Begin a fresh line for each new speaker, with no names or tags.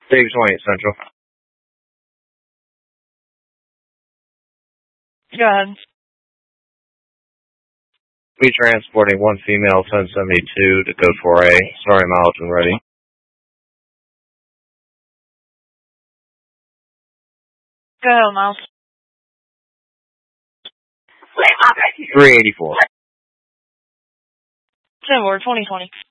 Dave 28 Central.
Go ahead.
We transporting one female 1072 to code 4A. Sorry, mileage and ready.
Go ahead, Miles.
384.
10-4, 2020.